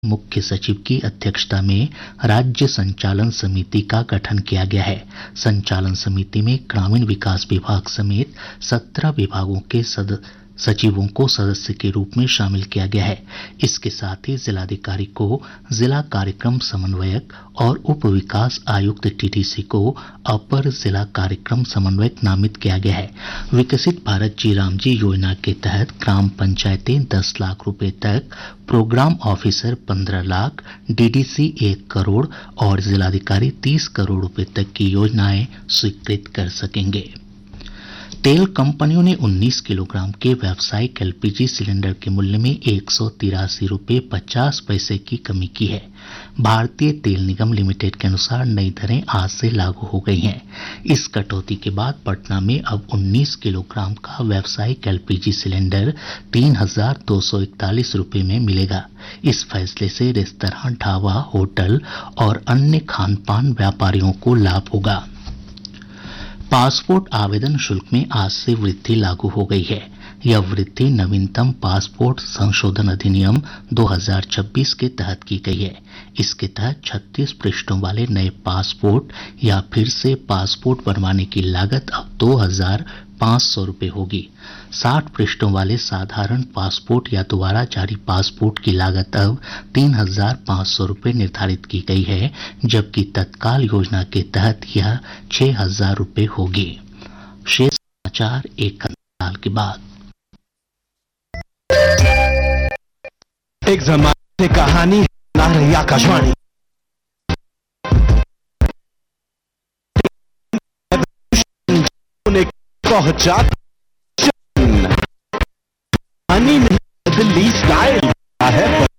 मुख्य सचिव की अध्यक्षता में राज्य संचालन समिति का गठन किया गया है। संचालन समिति में ग्रामीण विकास विभाग समेत 17 विभागों के सचिवों को सदस्य के रूप में शामिल किया गया है। इसके साथ ही जिलाधिकारी को जिला कार्यक्रम समन्वयक और उप विकास आयुक्त टीडीसी को अपर जिला कार्यक्रम समन्वयक नामित किया गया है। विकसित भारत जी राम जी योजना के तहत ग्राम पंचायतें 10 लाख रुपए तक, programme officer 15 lakh, DDC 1 crore और जिलाधिकारी 30 करोड़ रुपए तक की योजनाएं स्वीकृत कर सकेंगे। तेल कंपनियों ने 19 किलोग्राम के व्यावसायिक एलपीजी सिलेंडर के मूल्य में 183 रुपये 50 पैसे की कमी की है। भारतीय तेल निगम लिमिटेड के अनुसार नई दरें आज से लागू हो गई हैं। इस कटौती के बाद पटना में अब 19 किलोग्राम का व्यावसायिक एलपीजी सिलेंडर 3,241 रुपये में मिलेगा। इस फैसले से रेस्तरां, ढाबा, होटल और अन्य खानपान व्यापारियों को लाभ होगा। पासपोर्ट आवेदन शुल्क में आज से वृद्धि लागू हो गई है। यह वृद्धि नवीनतम पासपोर्ट संशोधन अधिनियम 2026 के तहत की गई है। इसके तहत 36 पृष्ठों वाले नए पासपोर्ट या फिर से पासपोर्ट बनवाने की लागत अब 2,500 रुपये होगी। 60 पृष्ठों वाले साधारण पासपोर्ट या दोबारा जारी पासपोर्ट की लागत अब 3,500 रुपये निर्धारित की गई है, जबकि तत्काल योजना के तहत यह 6,000 रुपये होगी। शेष समाचार एक अंतराल के बाद। एक ज़माने से कहानी सुना रही आकाशवाणी। पहुंचा कहानी नहीं बदली स्टाइल है।